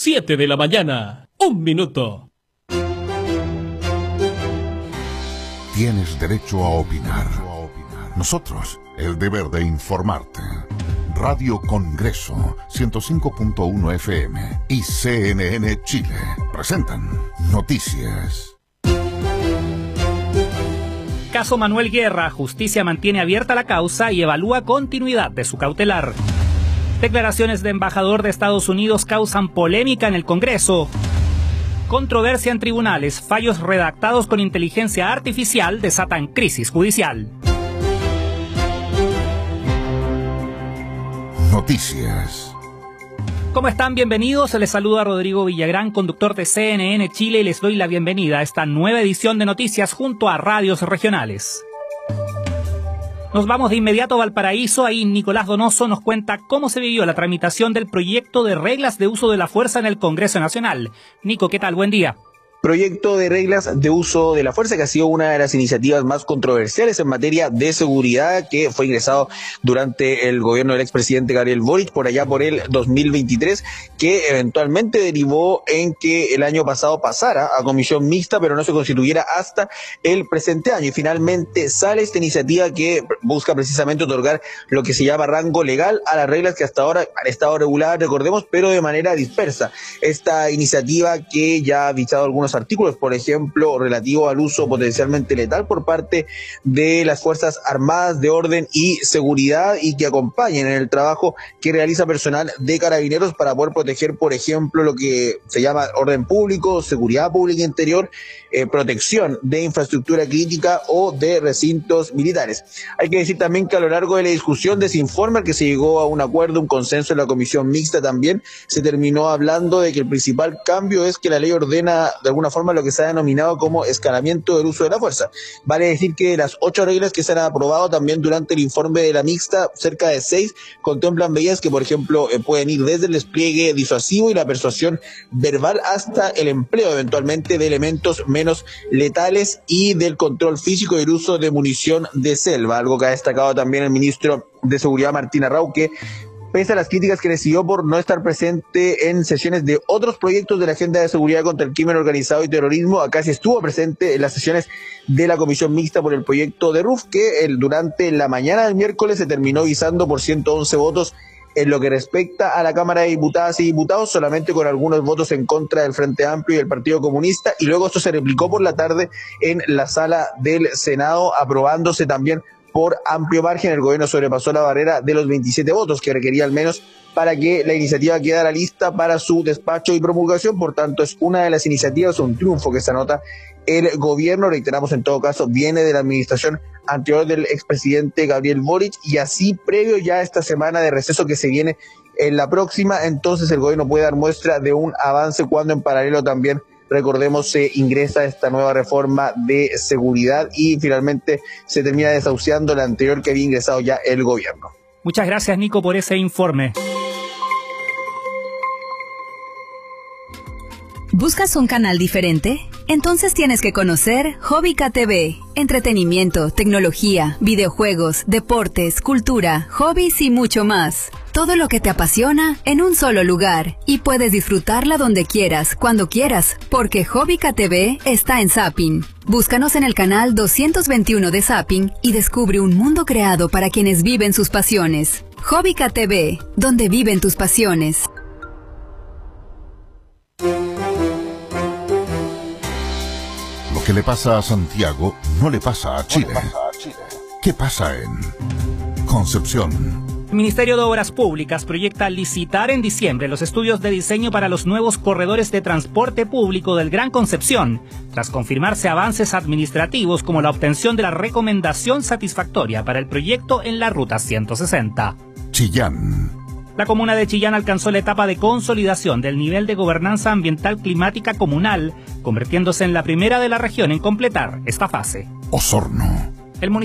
7 de la mañana, 1 minuto. Tienes derecho a opinar. Nosotros, el deber de informarte. Radio Congreso, 105.1 FM y CNN Chile presentan Noticias. Caso Manuel Guerra, justicia mantiene abierta la causa y evalúa continuidad de su cautelar. Declaraciones de embajador de Estados Unidos causan polémica en el Congreso. Controversia en tribunales, fallos redactados con inteligencia artificial desatan crisis judicial. Noticias. ¿Cómo están? Bienvenidos. Les saluda Rodrigo Villagrán, conductor de CNN Chile, y les doy la bienvenida a esta nueva edición de Noticias junto a radios regionales. Nos vamos de inmediato a Valparaíso. Ahí Nicolás Donoso nos cuenta cómo se vivió la tramitación del proyecto de reglas de uso de la fuerza en el Congreso Nacional. Nico, ¿qué tal? Buen día. Proyecto de reglas de uso de la fuerza que ha sido una de las iniciativas más controversiales en materia de seguridad, que fue ingresado durante el gobierno del expresidente Gabriel Boric por allá por el 2023, que eventualmente derivó en que el año pasado pasara a comisión mixta, pero no se constituyera hasta el presente año. Y finalmente sale esta iniciativa que busca precisamente otorgar lo que se llama rango legal a las reglas que hasta ahora han estado reguladas, recordemos, pero de manera dispersa. Esta iniciativa, que ya ha visado algunos artículos, por ejemplo, relativo al uso potencialmente letal por parte de las Fuerzas Armadas de Orden y Seguridad, y que acompañen en el trabajo que realiza personal de Carabineros para poder proteger, por ejemplo, lo que se llama orden público, seguridad pública interior, protección de infraestructura crítica o de recintos militares. Hay que decir también que a lo largo de la discusión de ese informe, al que se llegó a un acuerdo, un consenso en la comisión mixta, también se terminó hablando de que el principal cambio es que la ley ordena de alguna forma lo que se ha denominado como escalamiento del uso de la fuerza. Vale decir que de las 8 reglas que se han aprobado también durante el informe de la mixta, cerca de 6 contemplan medidas que, por ejemplo, pueden ir desde el despliegue disuasivo y la persuasión verbal hasta el empleo eventualmente de elementos menos letales y del control físico y el uso de munición de selva, algo que ha destacado también el ministro de Seguridad Martín Arrau, que pese a las críticas que recibió por no estar presente en sesiones de otros proyectos de la agenda de seguridad contra el crimen organizado y terrorismo, acá sí estuvo presente en las sesiones de la comisión mixta por el proyecto de RUF, que durante la mañana del miércoles se terminó visando por 111 votos en lo que respecta a la Cámara de Diputadas y Diputados, solamente con algunos votos en contra del Frente Amplio y del Partido Comunista, y luego esto se replicó por la tarde en la sala del Senado, aprobándose también por amplio margen. El gobierno sobrepasó la barrera de los 27 votos que requería al menos para que la iniciativa quedara lista para su despacho y promulgación. Por tanto, es una de las iniciativas, un triunfo que se anota el gobierno. Reiteramos, en todo caso, viene de la administración anterior del expresidente Gabriel Boric, y así previo ya a esta semana de receso que se viene en la próxima, entonces el gobierno puede dar muestra de un avance cuando en paralelo también, recordemos, se ingresa esta nueva reforma de seguridad y finalmente se termina desahuciando la anterior que había ingresado ya el gobierno. Muchas gracias, Nico, por ese informe. ¿Buscas un canal diferente? Entonces tienes que conocer Hobbica TV. Entretenimiento, tecnología, videojuegos, deportes, cultura, hobbies y mucho más. Todo lo que te apasiona en un solo lugar. Y puedes disfrutarla donde quieras, cuando quieras, porque Hobbica TV está en Zapping. Búscanos en el canal 221 de Zapping y descubre un mundo creado para quienes viven sus pasiones. Hobbica TV, donde viven tus pasiones. Lo que le pasa a Santiago no le pasa a Chile. ¿Qué pasa en Concepción? El Ministerio de Obras Públicas proyecta licitar en diciembre los estudios de diseño para los nuevos corredores de transporte público del Gran Concepción, tras confirmarse avances administrativos como la obtención de la recomendación satisfactoria para el proyecto en la Ruta 160. Chillán. La comuna de Chillán alcanzó la etapa de consolidación del nivel de gobernanza ambiental climática comunal, convirtiéndose en la primera de la región en completar esta fase. Osorno.